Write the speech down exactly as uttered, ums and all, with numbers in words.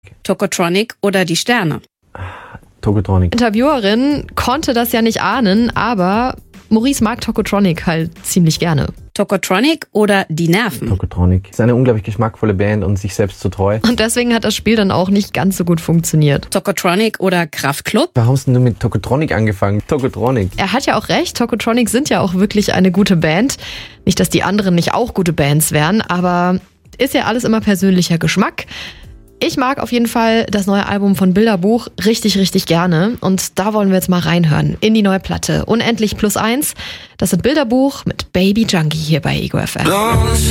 Tokotronic oder die Sterne? Tokotronic. Interviewerin konnte das ja nicht ahnen, aber Maurice mag Tokotronic halt ziemlich gerne. Tokotronic oder die Nerven? Tokotronic. Es ist eine unglaublich geschmackvolle Band und sich selbst so treu. Und deswegen hat das Spiel dann auch nicht ganz so gut funktioniert. Tokotronic oder Kraftklub? Warum hast du mit Tokotronic angefangen? Tokotronic. Er hat ja auch recht, Tokotronic sind ja auch wirklich eine gute Band. Nicht, dass die anderen nicht auch gute Bands wären, aber ist ja alles immer persönlicher Geschmack. Ich mag auf jeden Fall das neue Album von Bilderbuch richtig, richtig gerne. Und da wollen wir jetzt mal reinhören in die neue Platte. Unendlich plus eins. Das sind Bilderbuch mit Baby Junkie hier bei Ego F M.